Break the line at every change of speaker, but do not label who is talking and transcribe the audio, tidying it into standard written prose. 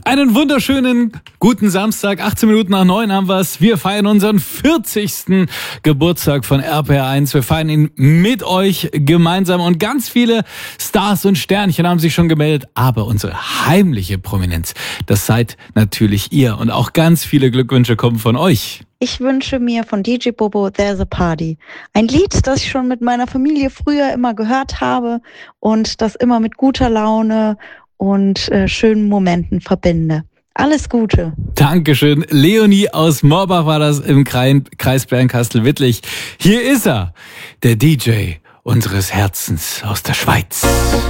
Einen wunderschönen guten Samstag, 18 Minuten nach 9 haben wir es. Wir feiern unseren 40. Geburtstag von RPR1. Wir feiern ihn mit euch gemeinsam und ganz viele Stars und Sternchen haben sich schon gemeldet. Aber unsere heimliche Prominenz, das seid natürlich ihr und auch ganz viele Glückwünsche kommen von euch.
Ich wünsche mir von DJ Bobo There's a Party. Ein Lied, das ich schon mit meiner Familie früher immer gehört habe und das immer mit guter Laune und schönen Momenten verbinde. Alles Gute.
Dankeschön. Leonie aus Morbach war das im Kreis Bernkastel-Wittlich. Hier ist er, der DJ unseres Herzens aus der Schweiz.